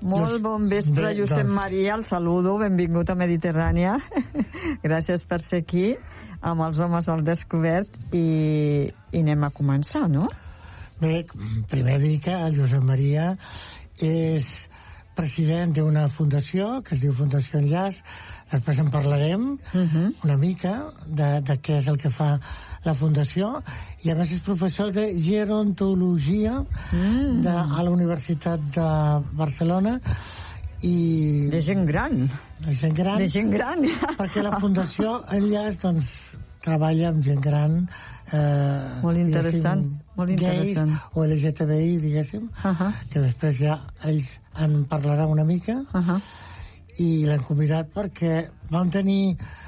Molt bon vespre, Josep Maria, el saludo, benvingut a Mediterrània. Gràcies per ser aquí amb els homes al descobert i anem a començar, no? Bé, primer dir que el Josep Maria és president d'una fundació que es diu Fundació Enllaç. Després en parlarem una mica de què és el que fa la fundació, i a més és professor de gerontologia a la Universitat de Barcelona. I de gent gran. De gent gran. De gent gran. Perquè la Fundació Enllaç doncs, treballa amb gent gran, molt interessant, molt interessant. Gais o LGTBI, diguéssim, que després ja ells en parlaran una mica, i l'han convidat perquè vam tenir